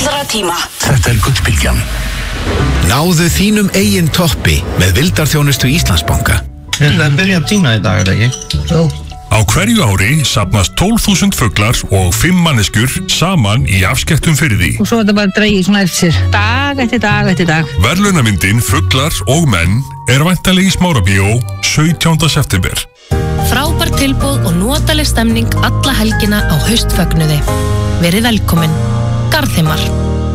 allra tíma. Þetta Gullbylgjan. Náðu þínum eigin toppi með vildarþjónustu Íslandsbanka. Það byrja að tína í dag, er það ekki? Jó. Á hverju ári safnast 12.000 fuglar og 5 manneskjur saman í afskektum firði. Og svo er þetta bara dregið svona eftir sér. Dag eftir dag eftir dag. Verðlaunamyndin Fuglar og menn er væntanleg í Smárabíó 17. september. Frábær tilboð og notaleg stemning alla helgina á haustfögnuði. Verið velkomin. Garðheimar.